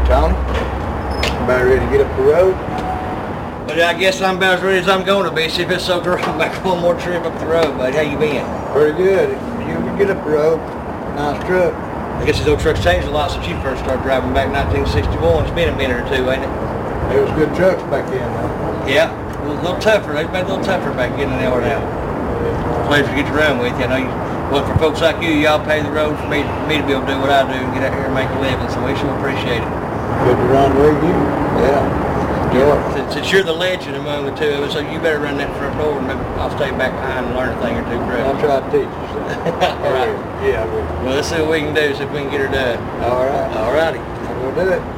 Tony, about ready to get up the road? But I guess I'm about as ready as I'm going to be. See if it's so good, I'm back one more trip up the road, buddy. How you been? Pretty good. You can get up the road. Nice truck. I guess these old trucks changed a lot since you first started driving back in 1961. It's been a minute or two, ain't it? It was good trucks back then, though. Yeah, it was a little tougher. They've been a little tougher back then than they are now. Pleasure to get to run with you. I know you, well, for folks like you, y'all pay the road for me to be able to do what I do and get out here and make a living, so we sure appreciate it. Good to run with you. Yeah. Since you're the legend among the two of us, so you better run that front door and maybe I'll stay back behind and learn a thing or two, bro. I'll try to teach you something. All right. Yeah, I will. Well, let's see what we can do, see if we can get her done. All right. All righty. We'll do it.